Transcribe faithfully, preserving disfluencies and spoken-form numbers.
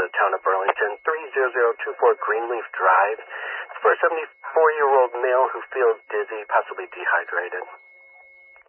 the town of Burlington, three zero zero two four Greenleaf Drive. It's for a seventy-four-year-old male who feels dizzy, possibly dehydrated.